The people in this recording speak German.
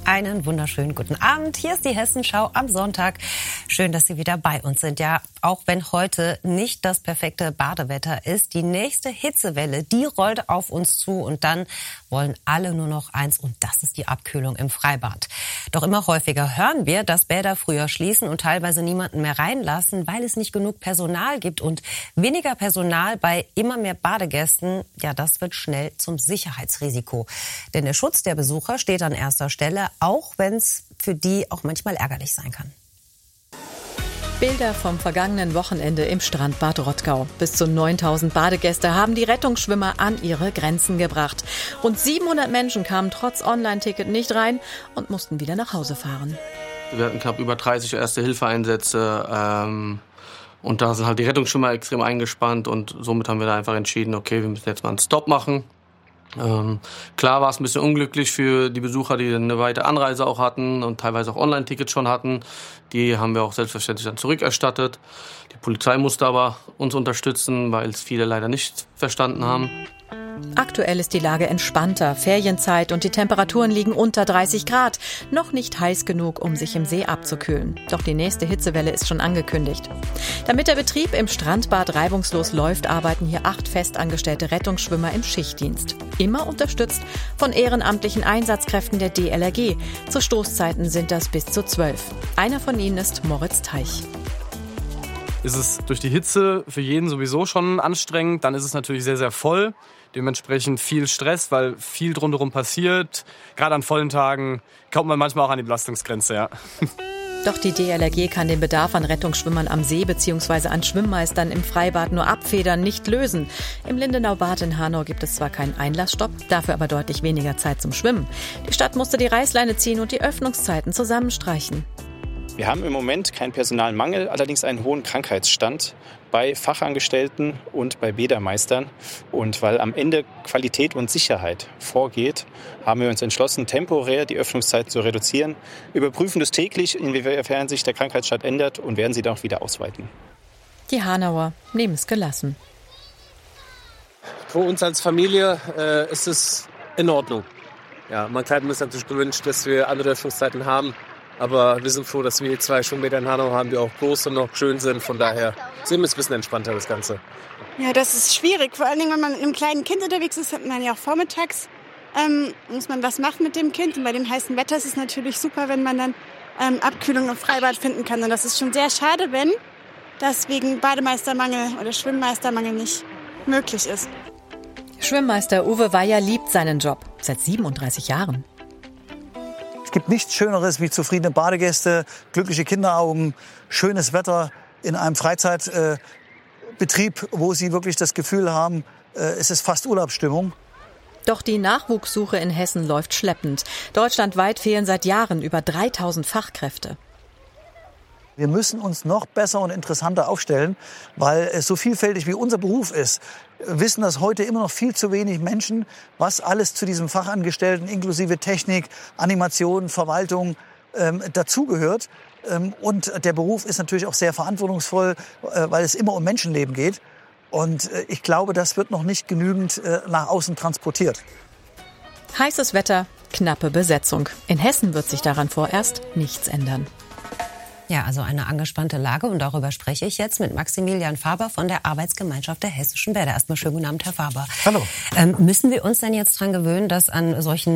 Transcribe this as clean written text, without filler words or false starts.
Einen wunderschönen guten Abend. Hier ist die Hessenschau am Sonntag. Schön, dass Sie wieder bei uns sind. Ja, auch wenn heute nicht das perfekte Badewetter ist, die nächste Hitzewelle, die rollt auf uns zu und dann wollen alle nur noch eins und das ist die Abkühlung im Freibad. Doch immer häufiger hören wir, dass Bäder früher schließen und teilweise niemanden mehr reinlassen, weil es nicht genug Personal gibt und weniger Personal bei immer mehr Badegästen, ja, das wird schnell zum Sicherheitsrisiko. Denn der Schutz der Besucher steht an erster Stelle, auch wenn es für die auch manchmal ärgerlich sein kann. Bilder vom vergangenen Wochenende im Strandbad Rottgau. Bis zu 9000 Badegäste haben die Rettungsschwimmer an ihre Grenzen gebracht. Rund 700 Menschen kamen trotz Online-Ticket nicht rein und mussten wieder nach Hause fahren. Wir hatten knapp über 30 Erste-Hilfe-Einsätze und da sind halt die Rettungsschwimmer extrem eingespannt und somit haben wir da einfach entschieden, okay, wir müssen jetzt mal einen Stopp machen. Klar war es ein bisschen unglücklich für die Besucher, die eine weite Anreise auch hatten und teilweise auch Online-Tickets schon hatten. Die haben wir auch selbstverständlich dann zurückerstattet. Die Polizei musste aber uns unterstützen, weil es viele leider nicht verstanden haben. Aktuell ist die Lage entspannter. Ferienzeit und die Temperaturen liegen unter 30 Grad. Noch nicht heiß genug, um sich im See abzukühlen. Doch die nächste Hitzewelle ist schon angekündigt. Damit der Betrieb im Strandbad reibungslos läuft, arbeiten hier 8 festangestellte Rettungsschwimmer im Schichtdienst. Immer unterstützt von ehrenamtlichen Einsatzkräften der DLRG. Zu Stoßzeiten sind das bis zu 12. Einer von ihnen ist Moritz Teich. Ist es durch die Hitze für jeden sowieso schon anstrengend, dann ist es natürlich sehr, sehr voll. Dementsprechend viel Stress, weil viel drumherum passiert. Gerade an vollen Tagen kommt man manchmal auch an die Belastungsgrenze, ja. Doch die DLRG kann den Bedarf an Rettungsschwimmern am See bzw. an Schwimmmeistern im Freibad nur abfedern, nicht lösen. Im Lindenau-Bad in Hanau gibt es zwar keinen Einlassstopp, dafür aber deutlich weniger Zeit zum Schwimmen. Die Stadt musste die Reißleine ziehen und die Öffnungszeiten zusammenstreichen. Wir haben im Moment keinen Personalmangel, allerdings einen hohen Krankheitsstand bei Fachangestellten und bei Bädermeistern. Und weil am Ende Qualität und Sicherheit vorgeht, haben wir uns entschlossen, temporär die Öffnungszeit zu reduzieren, überprüfen das täglich, inwiefern sich der Krankheitsstand ändert und werden sie dann auch wieder ausweiten. Die Hanauer nehmen es gelassen. Für uns als Familie ist es in Ordnung. Ja, man hat uns natürlich gewünscht, dass wir andere Öffnungszeiten haben. Aber wir sind froh, dass wir hier 2 Schwimmbäder in Hanau haben, die auch groß und noch schön sind. Von daher sind wir ein bisschen entspannter, das Ganze. Ja, das ist schwierig. Vor allen Dingen, wenn man mit einem kleinen Kind unterwegs ist, hat man ja auch vormittags, muss man was machen mit dem Kind. Und bei dem heißen Wetter ist es natürlich super, wenn man dann Abkühlung im Freibad finden kann. Und das ist schon sehr schade, wenn das wegen Bademeistermangel oder Schwimmmeistermangel nicht möglich ist. Schwimmmeister Uwe Weyer liebt seinen Job seit 37 Jahren. Es gibt nichts Schöneres wie zufriedene Badegäste, glückliche Kinderaugen, schönes Wetter in einem Freizeitbetrieb, wo sie wirklich das Gefühl haben, es ist fast Urlaubsstimmung. Doch die Nachwuchssuche in Hessen läuft schleppend. Deutschlandweit fehlen seit Jahren über 3000 Fachkräfte. Wir müssen uns noch besser und interessanter aufstellen, weil es so vielfältig wie unser Beruf ist, wissen das heute immer noch viel zu wenig Menschen, was alles zu diesem Fachangestellten inklusive Technik, Animation, Verwaltung dazugehört. Und der Beruf ist natürlich auch sehr verantwortungsvoll, weil es immer um Menschenleben geht. Und ich glaube, das wird noch nicht genügend nach außen transportiert. Heißes Wetter, knappe Besetzung. In Hessen wird sich daran vorerst nichts ändern. Ja, also eine angespannte Lage und darüber spreche ich jetzt mit Maximilian Faber von der Arbeitsgemeinschaft der hessischen Bäder. Erstmal schönen guten Abend, Herr Faber. Hallo. Müssen wir uns denn jetzt dran gewöhnen, dass an solchen